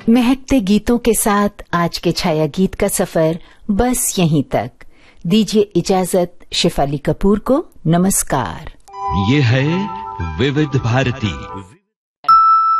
महकते गीतों के साथ आज के छाया गीत का सफर बस यहीं तक। दीजिए इजाजत शेफाली कपूर को। नमस्कार। ये है विविध भारती।